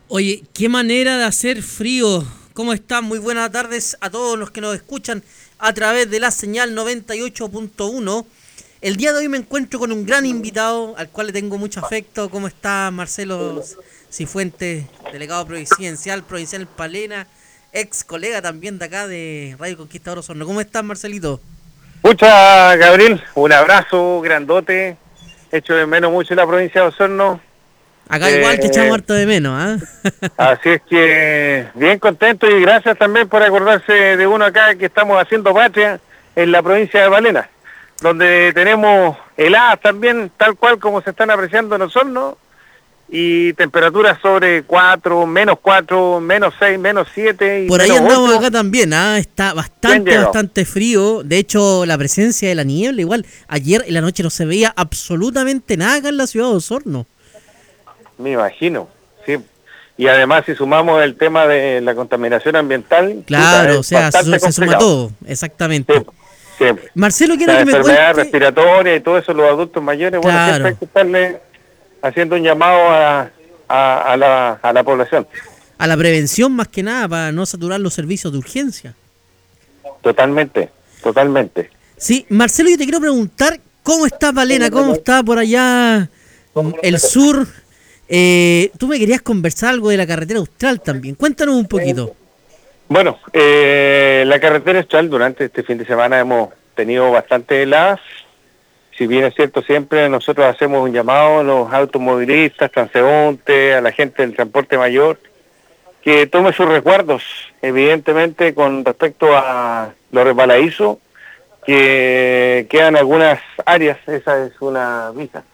Oye, qué manera de hacer frío. ¿Cómo están? Muy buenas tardes a todos los que nos escuchan a través de la señal 98.1. El día de hoy me encuentro con un gran invitado al cual le tengo mucho afecto. ¿Cómo está Marcelo Cifuentes, delegado provincial Palena, ex colega también de acá de Radio Conquistador Osorno? ¿Cómo estás, Marcelito? Pucha, Gabriel, un abrazo grandote. Echo de menos mucho la provincia de Osorno. Acá igual te echamos Eh, harto de menos, ¿ah? Así es que bien contento y gracias también por acordarse de uno acá que estamos haciendo patria en la provincia de Palena, donde tenemos heladas también, tal cual como se están apreciando en Osorno, y temperaturas sobre 4, -4, -6, -7 y Por ahí andamos -8. acá también, ¿ah? Está Bien llegado, bastante frío. De hecho, la presencia de la niebla, igual, ayer en la noche no se veía absolutamente nada acá en la ciudad de Osorno. me imagino, sí. Y además si sumamos el tema de la contaminación ambiental, chuta, Claro, o es sea, bastante se suma complicado. todo, Sí, exactamente. sí. Marcelo, quiero Las que me enfermedades cuente, respiratorias y todo eso, los adultos mayores, bueno, siempre hay claro, que estarle haciendo un llamado a la población. a la prevención más que nada, para no saturar los servicios de urgencia. Totalmente, totalmente. Sí, Marcelo, yo te quiero preguntar, ¿cómo está Palena? ¿Cómo está por allá el sur? Tú me querías conversar algo de la carretera austral también. Cuéntanos un poquito. Bueno, la carretera austral durante este fin de semana hemos tenido bastante heladas. Si bien es cierto, siempre nosotros hacemos un llamado a los automovilistas, transeúntes, a la gente del transporte mayor, que tome sus resguardos, evidentemente con respecto a lo resbaladizo, que quedan algunas áreas, esa es una visa.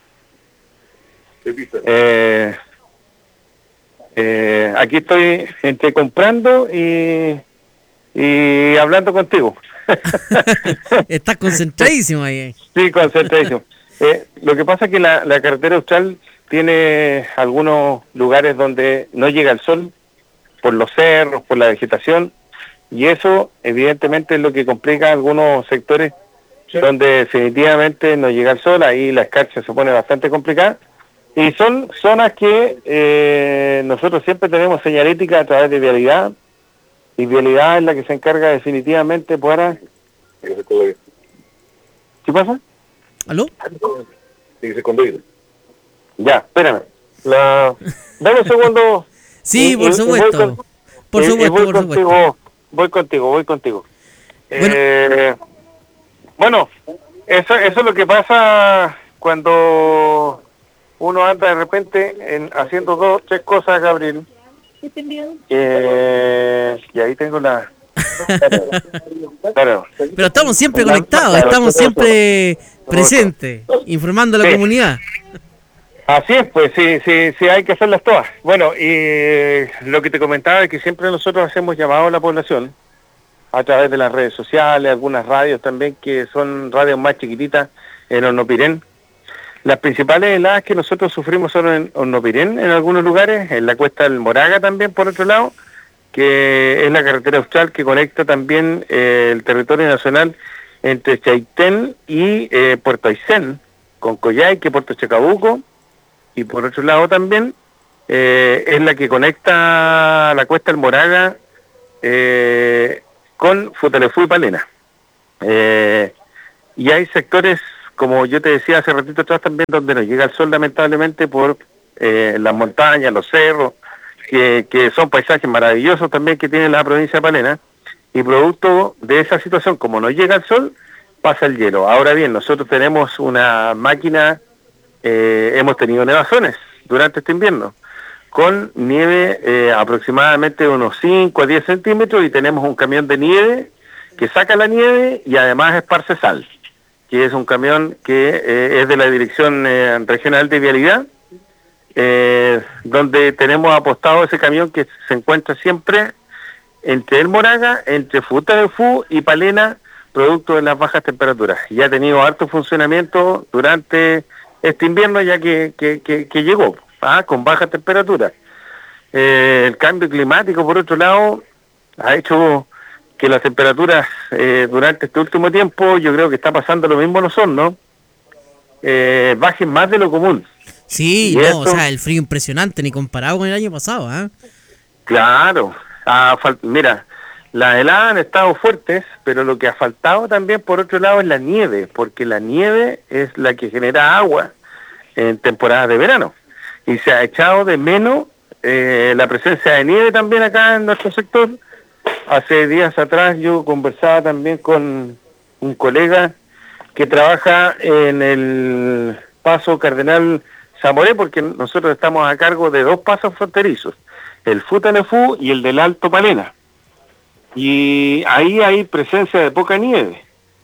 Eh, Aquí estoy entre comprando y hablando contigo. Estás concentradísimo ahí. Sí, concentration. Lo que pasa es que la carretera austral tiene algunos lugares donde no llega el sol, por los cerros, por la vegetación, y eso evidentemente es lo que complica algunos sectores donde definitivamente no llega el sol, ahí la escarcha se pone bastante complicada, y son zonas que nosotros siempre tenemos señalética a través de vialidad, y vialidad es la que se encarga definitivamente para... ¿Qué pasa? ¿Aló? Tiene que ser conduido. Ya, espérame. Dame un segundo Sí, por y voy supuesto. Por supuesto, voy por supuesto. contigo. Voy contigo. Bueno, Eh, bueno, eso es lo que pasa cuando uno anda de repente haciendo dos, tres cosas, Gabriel. Y ahí tengo la... Claro. pero estamos siempre conectados, estamos siempre presentes, informando a la Sí. comunidad. Así es, pues sí, sí, sí, hay que hacerlas todas. Bueno, y lo que te comentaba es que siempre nosotros hacemos llamado a la población a través de las redes sociales, algunas radios también, que son radios más chiquititas en Hornopirén. Las principales heladas que nosotros sufrimos son en Hornopirén, en algunos lugares, en la Cuesta del Moraga también, por otro lado, que es la carretera austral que conecta también el territorio nacional entre Chaitén y Puerto Aysén, con Coyhaique, Puerto Chacabuco, y por otro lado también es la que conecta la Cuesta del Moraga con Futaleufú y Palena. Y hay sectores, como yo te decía hace ratito atrás también, donde no llega el sol lamentablemente por las montañas, los cerros, que son paisajes maravillosos también que tiene la provincia de Palena, y producto de esa situación, como no llega el sol, pasa el hielo. Ahora bien, nosotros tenemos una máquina, hemos tenido nevazones durante este invierno, con nieve aproximadamente unos 5 a 10 centímetros, y tenemos un camión de nieve que saca la nieve y además esparce sal, que es un camión que es de la Dirección Regional de Vialidad, donde tenemos apostado ese camión que se encuentra siempre entre el Moraga, entre Futaleufú y Palena, producto de las bajas temperaturas. Y ha tenido harto funcionamiento durante este invierno ya que llegó, con bajas temperaturas. El cambio climático, por otro lado, ha hecho que las temperaturas durante este último tiempo, yo creo que está pasando lo mismo en Osorno, bajen más de lo común. Sí, Y no, eso, o sea, el frío impresionante, ni comparado con el año pasado, ¿ah? claro, mira, las heladas han estado fuertes, pero lo que ha faltado también por otro lado es la nieve, porque la nieve es la que genera agua en temporadas de verano. Y se ha echado de menos la presencia de nieve también acá en nuestro sector. Hace días atrás yo conversaba también con un colega que trabaja en el Paso Cardenal Zamoré, porque nosotros estamos a cargo de dos pasos fronterizos, el Futanefú y el del Alto Palena. Y ahí hay presencia de poca nieve.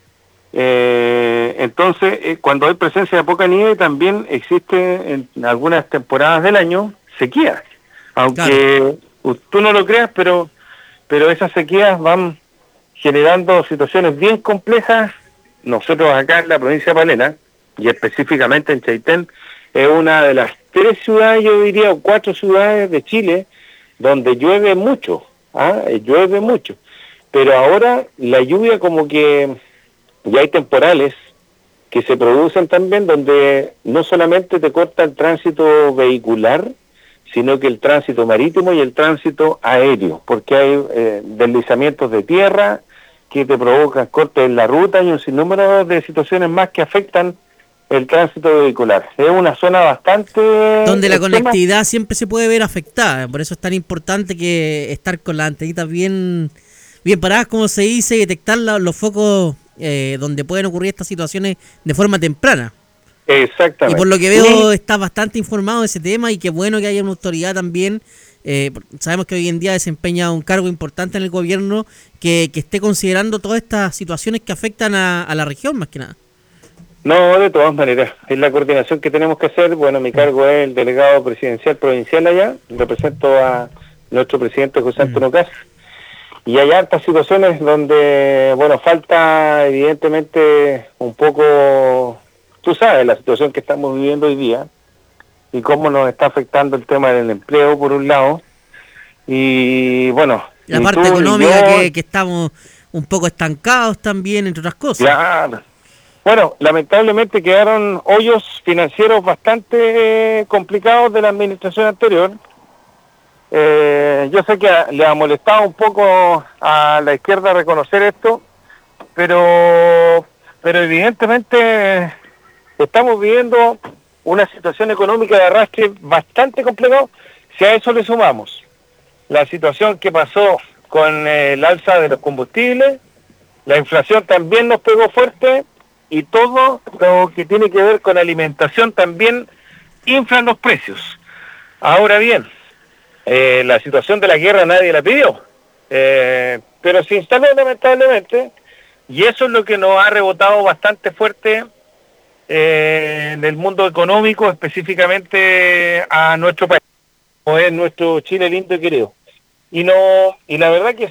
Entonces, cuando hay presencia de poca nieve, también existe en algunas temporadas del año sequía. Claro. Aunque tú no lo creas, pero esas sequías van generando situaciones bien complejas. Nosotros acá en la provincia de Palena, y específicamente en Chaitén, es una de las 3 ciudades, yo diría, o 4 ciudades de Chile, donde llueve mucho, llueve mucho. Pero ahora la lluvia como que ya hay temporales que se producen también donde no solamente te corta el tránsito vehicular, sino que el tránsito marítimo y el tránsito aéreo, porque hay deslizamientos de tierra que te provocan cortes en la ruta y un sinnúmero de situaciones más que afectan el tránsito vehicular. Es una zona bastante Donde la extrema. conectividad siempre se puede ver afectada, por eso es tan importante que estar con las antenitas bien paradas, como se dice, y detectar los focos donde pueden ocurrir estas situaciones de forma temprana. Y por Exactamente. lo que Y veo, está bastante informado de ese tema y qué bueno que haya una autoridad también. Sabemos que hoy en día desempeña un cargo importante en el gobierno que esté considerando todas estas situaciones que afectan a la región, más que nada. no, de todas maneras, es la coordinación que tenemos que hacer. Bueno, mi cargo es el delegado presidencial provincial allá, represento a nuestro presidente José Antonio Caz, y hay hartas situaciones donde, bueno, falta evidentemente un poco, tú sabes, la situación que estamos viviendo hoy día y cómo nos está afectando el tema del empleo por un lado, y bueno, La ni tú parte ni económica yo, que estamos un poco estancados también, entre otras cosas. claro. Bueno, lamentablemente quedaron hoyos financieros bastante complicados de la administración anterior. Yo sé que le ha molestado un poco a la izquierda reconocer esto, pero evidentemente estamos viviendo una situación económica de arrastre bastante complicado. Si a eso le sumamos la situación que pasó con el alza de los combustibles, la inflación también nos pegó fuerte y todo lo que tiene que ver con alimentación también inflan los precios. Ahora bien, la situación de la guerra nadie la pidió, pero se instaló lamentablemente y eso es lo que nos ha rebotado bastante fuerte en el mundo económico, específicamente a nuestro país, como es nuestro Chile lindo y querido. Y no, y la verdad que